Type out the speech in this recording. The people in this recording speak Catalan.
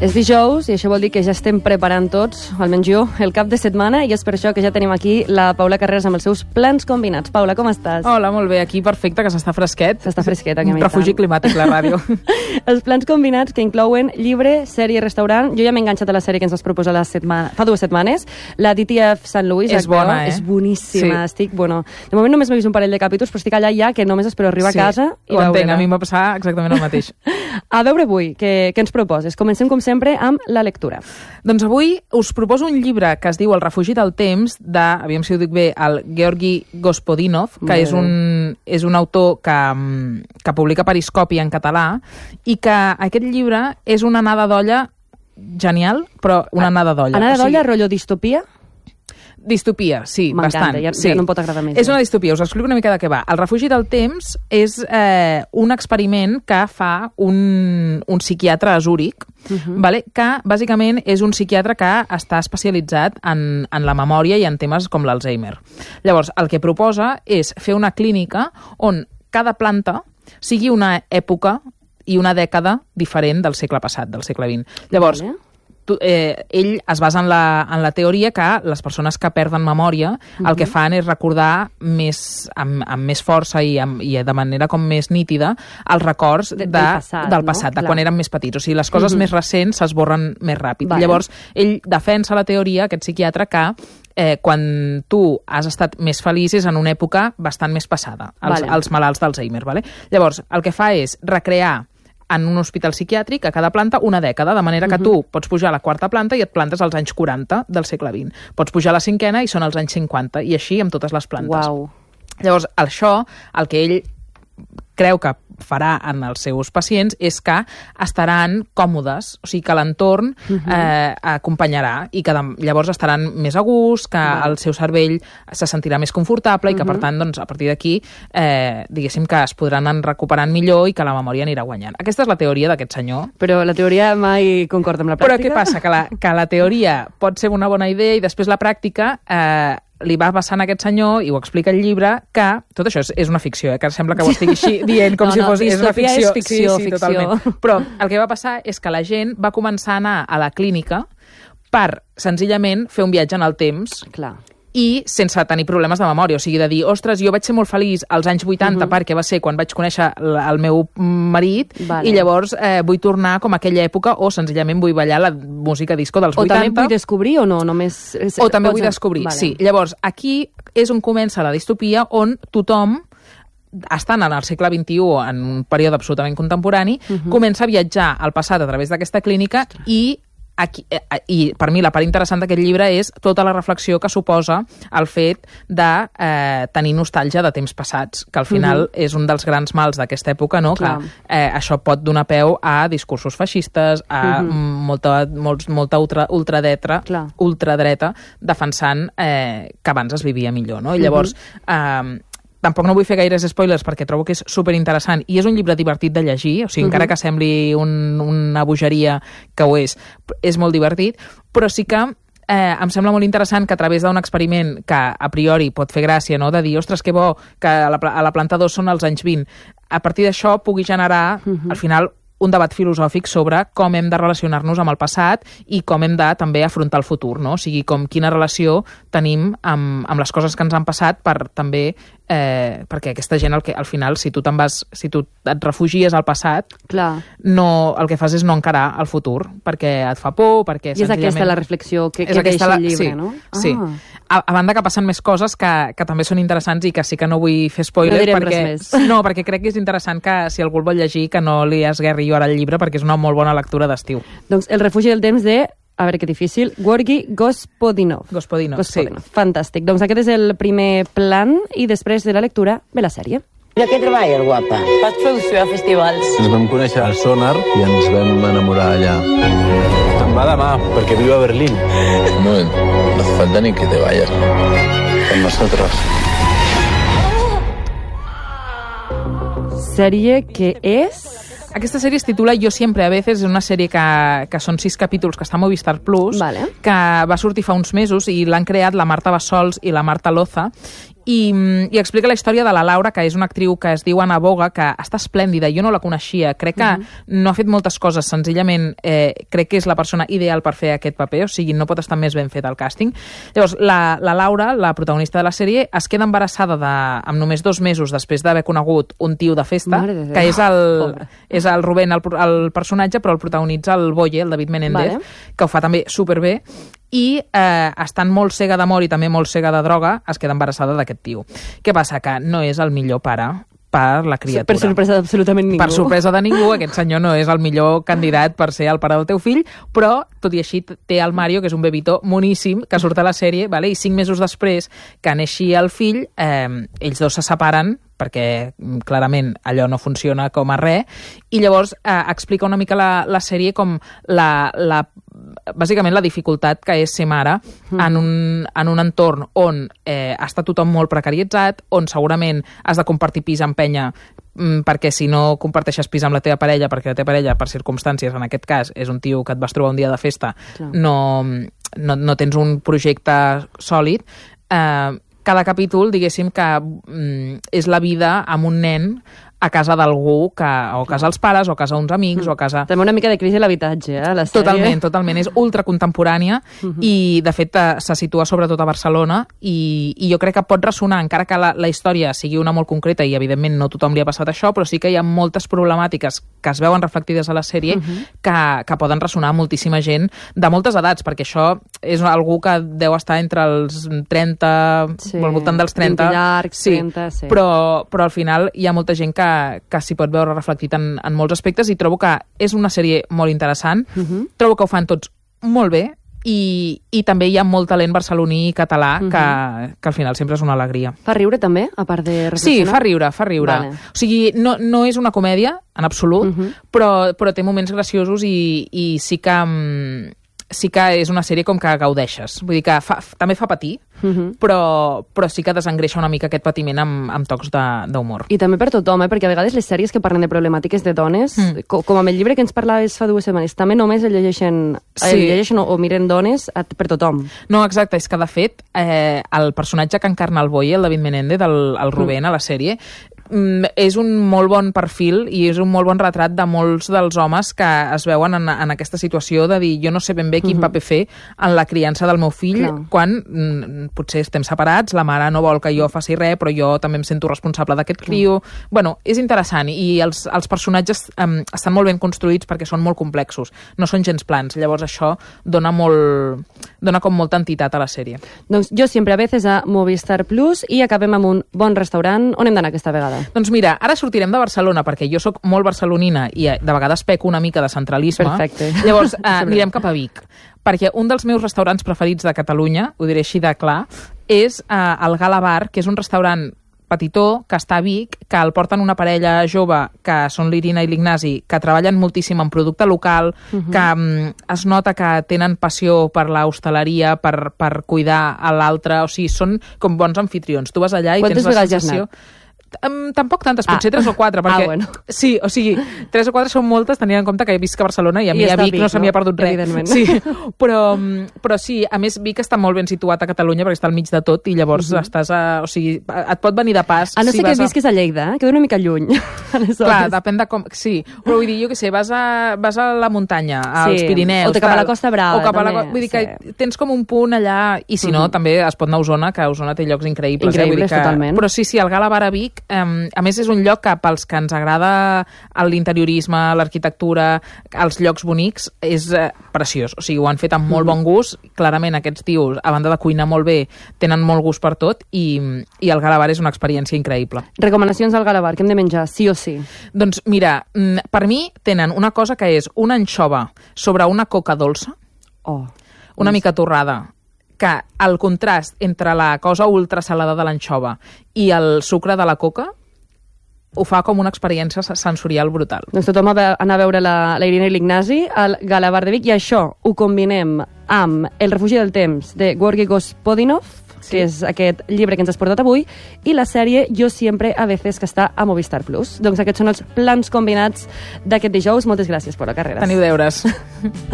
És dijous i això vol dir que ja estem preparant tots, almenys jo, el cap de setmana, i és per això que ja tenim aquí la Paula Carreras amb els seus plans combinats. Paula, com estàs? Hola, molt bé, aquí perfecte, que s'està fresquet. S'està fresquet, aquí a mi. Un refugi climàtic, la ràdio. Els plans combinats que inclouen llibre, sèrie, restaurant. Jo ja m'he enganxat a la sèrie que ens vas proposar fa 2 setmanes, la DTF Sant Louis. És bona, És boníssima. Sí. Estic, bueno, de moment només m'he vist un parell de capítols, però estic allà ja que només espero arribar a casa i ho entenc, veure-la. a mi em va passar exactament el mateix. A veure avui, què ens proposes? Comencem, com sempre, amb la lectura. Doncs avui us proposo un llibre que es diu El refugi del temps, aviam si ho dic bé, el Georgi Gospodinov, que és un autor que publica Periscopi en català, i que aquest llibre és una anada d'olla genial, però una anada d'olla. Anada d'olla, rotllo distopia? Distopia, sí, bastant. M'encanta, sí. Ja no em pot agradar més. És una distopia, us explico una mica de què va. El refugi del temps és un experiment que fa un psiquiatre a Zúrich, vale? Que bàsicament és un psiquiatre que està especialitzat en la memòria i en temes com l'Alzheimer. Llavors, el que proposa és fer una clínica on cada planta sigui una època i una dècada diferent del segle passat, del segle XX. Llavors, ell es basa en la teoria que les persones que perden memòria el que fan és recordar amb més força i de manera com més nítida els records del passat, de quan eren més petits. O sigui, les coses més recents s'esborren més ràpid. Vale. Llavors, ell defensa la teoria, aquest psiquiatre, que quan tu has estat més feliç és en una època bastant més passada, els malalts d'Alzheimer. Vale? Llavors, el que fa és recrear en un hospital psiquiàtric a cada planta una dècada, de manera que tu pots pujar a la 4ª planta i et plantes als anys 40 del segle XX. Pots pujar a la 5ª i són els anys 50, i així amb totes les plantes. Uau. Llavors, això, el que ell creu que farà en els seus pacients és que estaran còmodes, o sigui que l'entorn acompanyarà i que llavors estaran més a gust, que el seu cervell se sentirà més confortable i que, per tant, doncs, a partir d'aquí, diguéssim que es podran anar recuperant millor i que la memòria anirà guanyant. Aquesta és la teoria d'aquest senyor. Però la teoria mai concorda amb la pràctica? Però què passa? Que la teoria pot ser una bona idea i després la pràctica li va passant a aquest senyor, i ho explica el llibre, que tot això és una ficció, que sembla que ho estigui així dient com si fos és una ficció. És ficció, sí, totalment. Però el que va passar és que la gent va començar a anar a la clínica per, senzillament, fer un viatge en el temps. Clar. I sense tenir problemes de memòria, o sigui, de dir, ostres, jo vaig ser molt feliç als anys 80 perquè va ser quan vaig conèixer el meu marit, i llavors vull tornar com a aquella època, o senzillament vull ballar la música disco dels 80. O també vull descobrir o no? O també vull descobrir, sí. Llavors, aquí és on comença la distopia, on tothom, estant en el segle XXI, en un període absolutament contemporani, comença a viatjar al passat a través d'aquesta clínica i per mi la part interessant d'aquest llibre és tota la reflexió que suposa el fet de tenir nostàlgia de temps passats, que al final és un dels grans mals d'aquesta època, no? Que això pot donar peu a discursos feixistes, a molta ultradreta defensant que abans es vivia millor, no? I llavors tampoc no vull fer gaires spoilers perquè trobo que és superinteressant i és un llibre divertit de llegir, o sigui, encara que sembli una bogeria, que ho és molt divertit, però sí que em sembla molt interessant que a través d'un experiment que a priori pot fer gràcia, no? De dir, ostres, que bo, que a la planta 2 són els anys 20, a partir d'això pugui generar, al final, un debat filosòfic sobre com hem de relacionar-nos amb el passat i com hem de també afrontar el futur, no? O sigui, quina relació tenim amb les coses que ens han passat per també perquè aquesta gent al final, si tu et refugies al passat, el que fas és no encarar el futur, perquè et fa por, perquè I és aquesta la reflexió que deixa el llibre, no? Sí. A banda que passen més coses que també són interessants i que sí que no vull fer spoilers, no direm res més. No, perquè crec que és interessant que si algú el vol llegir que no li esguerri jo ara el llibre, perquè és una molt bona lectura d'estiu. Doncs El refugi del temps de, a veure que difícil, Georgi Gospodinov. Sí. Fantàstic. Doncs aquest és el primer plan i després de la lectura ve la sèrie. De què treballes, guapa? Faig producció de festivals. Ens vam conèixer al Sonar i ens vam enamorar allà. Te'n va demà, perquè viu a Berlín. No hace falta ni que te vayas. Con nosotros. Sèrie que és... Aquesta sèrie es titula Yo siempre a veces, és una sèrie que són 6 capítols, que està a Movistar Plus, que va sortir fa uns mesos i l'han creat la Marta Bassols i la Marta Loza, i explica la història de la Laura, que és una actriu que es diu Anna Boga, que està esplèndida, jo no la coneixia, crec que no ha fet moltes coses, senzillament crec que és la persona ideal per fer aquest paper, o sigui, no pot estar més ben fet el càsting. Llavors, la Laura, la protagonista de la sèrie, es queda embarassada amb només 2 mesos després d'haver conegut un tio de festa, que és el Rubén, el personatge, però el protagonitza el Boye, el David Menéndez, que ho fa també superbé, i estant molt cega d'amor i també molt cega de droga, es queda embarassada d'aquest tio. Què passa? Que no és el millor pare per la criatura. Per sorpresa d'absolutament ningú. Per sorpresa de ningú, aquest senyor no és el millor candidat per ser el pare del teu fill, però, tot i així, té el Mario, que és un bebito moníssim, que surt a la sèrie, vale? I 5 mesos després que neixi el fill, ells dos se separen, perquè clarament allò no funciona com a res, i llavors explica una mica la sèrie com bàsicament la dificultat que és ser mare en un entorn on està tothom molt precaritzat, on segurament has de compartir pis amb penya, perquè si no comparteixes pis amb la teva parella, perquè la teva parella, per circumstàncies, en aquest cas, és un tio que et vas trobar un dia de festa, no tens un projecte sòlid. Cada capítol, diguéssim, que és la vida amb un nen a casa d'algú, o a casa dels pares, o a casa d'uns amics, o a casa... També una mica de crisi de l'habitatge, la sèrie. Totalment. És ultracontemporània i, de fet, se situa sobretot a Barcelona i jo crec que pot ressonar, encara que la història sigui una molt concreta i, evidentment, no tothom li ha passat això, però sí que hi ha moltes problemàtiques que es veuen reflectides a la sèrie que poden ressonar a moltíssima gent de moltes edats, perquè això és algú que deu estar entre els 30, al voltant dels 30. Llargs, 30, sí. Però al final hi ha molta gent que s'hi pot veure reflectit en molts aspectes i trobo que és una sèrie molt interessant, trobo que ho fan tots molt bé i també hi ha molt talent barceloní i català que al final sempre és una alegria. Fa riure també, a part de reflexionar? Sí, fa riure. Vale. O sigui, no és una comèdia, en absolut, però té moments graciosos i sí que és una sèrie com que gaudeixes. Vull dir que també fa patir, però sí que desengreixa una mica aquest patiment amb tocs d'humor. I també per tothom, perquè a vegades les sèries que parlen de problemàtiques de dones, com amb el llibre que ens parlaves fa 2 setmanes, també només el llegeixen o miren dones per tothom. No, exacte, és que de fet el personatge que encarna el Boye, el David Menéndez, el Rubén a la sèrie, és un molt bon perfil i és un molt bon retrat de molts dels homes que es veuen en aquesta situació de dir jo no sé ben bé quin paper fer en la criança del meu fill quan potser estem separats, la mare no vol que jo faci res, però jo també em sento responsable d'aquest criu. Bueno, és interessant i els personatges estan molt ben construïts perquè són molt complexos, no són gens plans, llavors això dona com molta entitat a la sèrie. Doncs jo sempre a veces a Movistar Plus i acabem amb un bon restaurant. On hem d'anar aquesta vegada? Doncs mira, ara sortirem de Barcelona perquè jo sóc molt barcelonina i de vegades peco una mica de centralisme. Perfecte. Llavors anirem cap a Vic, perquè un dels meus restaurants preferits de Catalunya, ho diré així de clar, és el Gala Bar, que és un restaurant petitó que està a Vic, que el porten una parella jove que són l'Irina i l'Ignasi, que treballen moltíssim en producte local, que es nota que tenen passió per l'hostaleria, per cuidar a l'altre, o sigui, són com bons anfitrions. Tu vas allà i tens la sensació... Tampoc tantes, potser 3 o 4, perquè... bueno. Sí, o sigui, 3 o 4 són moltes, tenint en compte que he visc a Barcelona i a mi a Vic no se m'hi ha perdut res. Evidentment. Sí, però sí, a més Vic està molt ben situat a Catalunya perquè està al mig de tot i llavors estàs o sigui, et pot venir de pas. A no ser que visquis a Lleida, que ve una mica lluny. Clar, depèn de com... Sí, però vull dir, jo què sé, vas a la muntanya, als Pirineus... O cap a la Costa Brava, també. Vull dir que tens com un punt allà, i si no, també es pot anar a Osona, que a Osona té llocs increïbles. Increïbles, totalment. Però sí, el Gala Bar a Vic, a més és un lloc que pels que ens agrada l'interiorisme, l'arquitectura, els llocs bonics, és preciós. O sigui, ho han fet amb molt bon gust. Clarament aquests tios, a banda de cuinar molt bé, tenen molt gust per tot i el Gala Bar és una experiència increïble. Recomanacions al Gala Bar, què hem de menjar, sí o sí? Doncs mira, per mi tenen una cosa que és una anxova sobre una coca dolça, una mica torrada, que el contrast entre la cosa ultrasalada de l'anxova i el sucre de la coca ho fa com una experiència sensorial brutal. Doncs tothom anar a veure la Irina i l'Ignasi al Gala Bar de Vic, i això ho combinem amb El refugi del temps de Georgi Gospodinov, que és aquest llibre que ens has portat avui, i la sèrie Jo siempre a veces, que està a Movistar Plus. Doncs aquests són els plans combinats d'aquest dijous. Moltes gràcies, Paula Carreras. Teniu deures.